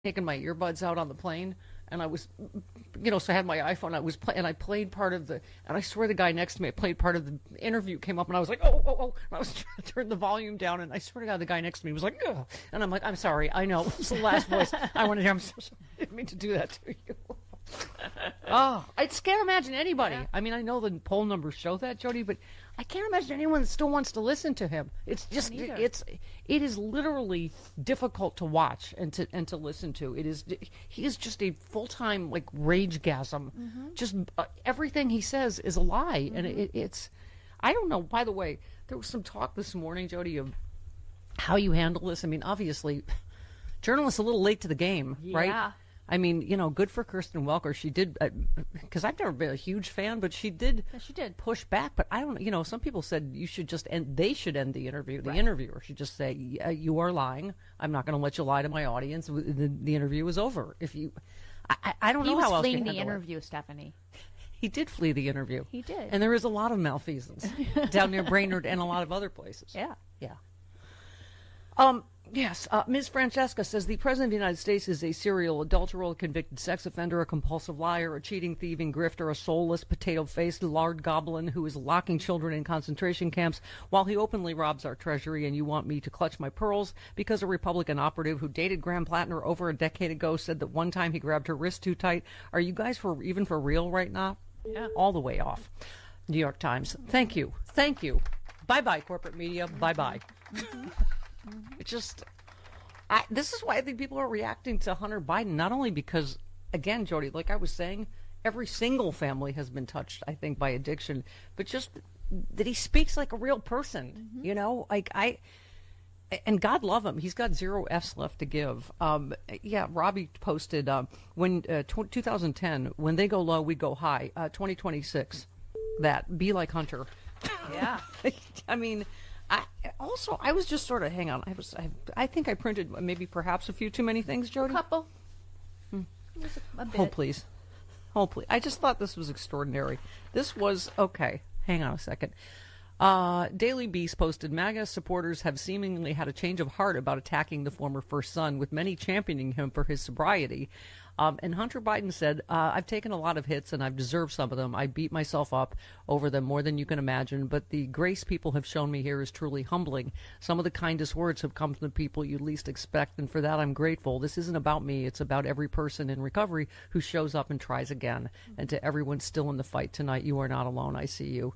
taking my earbuds out on the plane, and I was, so I had my iPhone. And I played part of and I swear the guy next to me, I played part of the interview, came up, and I was like, oh, oh, oh, and I was trying to turn the volume down, and I swear to God, the guy next to me was like, ugh. And I'm like, I'm sorry, I know, it's the last voice I wanted to hear. I'm so sorry, I didn't mean to do that to you. Oh, I can't imagine anybody. Yeah. I mean, I know the poll numbers show that, Jody, but I can't imagine anyone that still wants to listen to him. It's just, it is literally difficult to watch and to listen to. He is just a full-time, like, rage-gasm. Mm-hmm. Just everything he says is a lie. Mm-hmm. And it's, I don't know, by the way, there was some talk this morning, Jody, of how you handle this. I mean, obviously, journalists a little late to the game, right? Yeah. I mean, good for Kristen Welker. She did, because I've never been a huge fan, but she did. Yeah, she did push back. But I don't, some people said you should just end. They should end the interview. The interviewer should just say, "You are lying. I'm not going to let you lie to my audience. The interview is over." If you, I don't know how else. He was fleeing the interview, Stephanie. He did flee the interview. He did, and there is a lot of malfeasance down near Brainerd and a lot of other places. Yeah, yeah. Yes, Ms. Francesca says the President of the United States is a serial adulterer, a convicted sex offender, a compulsive liar, a cheating, thieving grifter, a soulless, potato-faced lard goblin who is locking children in concentration camps while he openly robs our treasury, and you want me to clutch my pearls because a Republican operative who dated Graham Plattner over a decade ago said that one time he grabbed her wrist too tight. Are you guys even for real right now? Yeah. All the way off. New York Times. Thank you. Thank you. Bye-bye, corporate media. Bye-bye. Mm-hmm. It's just, this is why I think people are reacting to Hunter Biden, not only because, again, Jody, like I was saying, every single family has been touched, I think, by addiction, but just that he speaks like a real person, mm-hmm. And God love him. He's got 0 F's left to give. Robbie posted, 2010, when they go low, we go high. 2026, be like Hunter. Yeah. I mean... I was just sort of, hang on, I think I printed perhaps a few too many things, Jody. A couple. A bit. Hold please. I just thought this was extraordinary. This was, okay, hang on a second. Daily Beast posted, MAGA supporters have seemingly had a change of heart about attacking the former first son, with many championing him for his sobriety. And Hunter Biden said, I've taken a lot of hits and I've deserved some of them. I beat myself up over them more than you can imagine, but the grace people have shown me here is truly humbling. Some of the kindest words have come from the people you least expect, and for that I'm grateful. This isn't about me. It's about every person in recovery who shows up and tries again. Mm-hmm. And to everyone still in the fight tonight, you are not alone. I see you.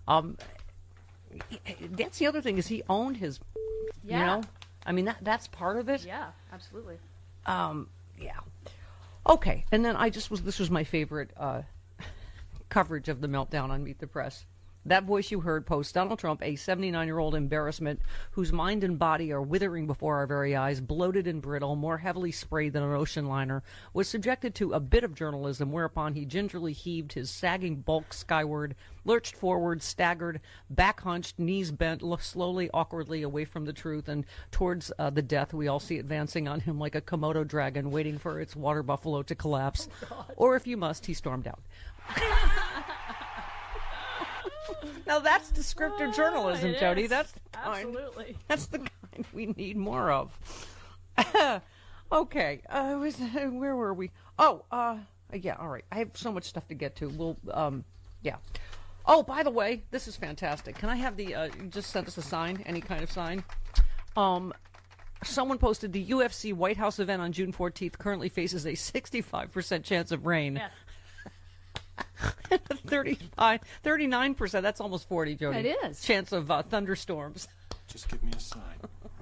That's the other thing, is he owned his, I mean, that's part of it. Yeah, absolutely. Yeah. Okay, and then this was my favorite coverage of the meltdown on Meet the Press. That voice you heard post Donald Trump, a 79-year-old embarrassment whose mind and body are withering before our very eyes, bloated and brittle, more heavily sprayed than an ocean liner, was subjected to a bit of journalism, whereupon he gingerly heaved his sagging bulk skyward, lurched forward, staggered, back hunched, knees bent, looked slowly, awkwardly away from the truth and towards the death we all see advancing on him like a Komodo dragon waiting for its water buffalo to collapse. Oh, or if you must, he stormed out. Now that's descriptive journalism, Jody. That's the kind, absolutely. That's the kind we need more of. Okay, where were we? Yeah, all right. I have so much stuff to get to. We'll, yeah. Oh, by the way, this is fantastic. Can I have you just sent us a sign, any kind of sign? Someone posted the UFC White House event on June 14th currently faces a 65% chance of rain. Yeah. 39%, that's almost 40, Jody. It is. Chance of thunderstorms. Just give me a sign.